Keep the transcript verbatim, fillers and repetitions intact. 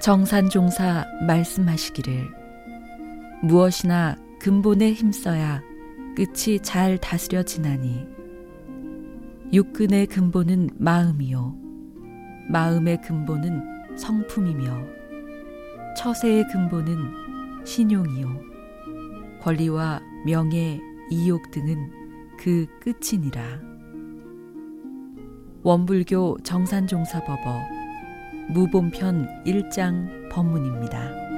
정산종사 말씀하시기를 무엇이나 근본에 힘써야 끝이 잘 다스려지나니 육근의 근본은 마음이요 마음의 근본은 성품이며 처세의 근본은 신용이요 권리와 명예, 이욕 등은 그 끝이니라. 원불교 정산종사법어 무본편 일 장 법문입니다.